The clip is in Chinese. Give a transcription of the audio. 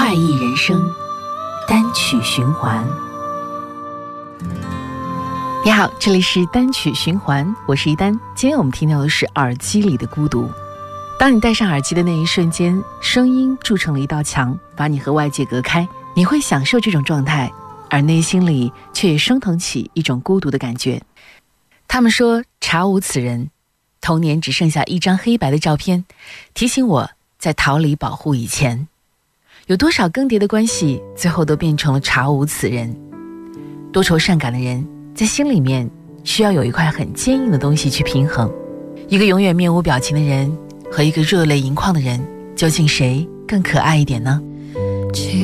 快意人生单曲循环。你好，这里是单曲循环，我是一丹。今天我们听到的是耳机里的孤独。当你戴上耳机的那一瞬间，声音筑成了一道墙，把你和外界隔开，你会享受这种状态，而内心里却也升腾起一种孤独的感觉。他们说查无此人，童年只剩下一张黑白的照片，提醒我在逃离保护以前，有多少更迭的关系最后都变成了查无此人。多愁善感的人在心里面需要有一块很坚硬的东西去平衡。一个永远面无表情的人和一个热泪盈眶的人，究竟谁更可爱一点呢？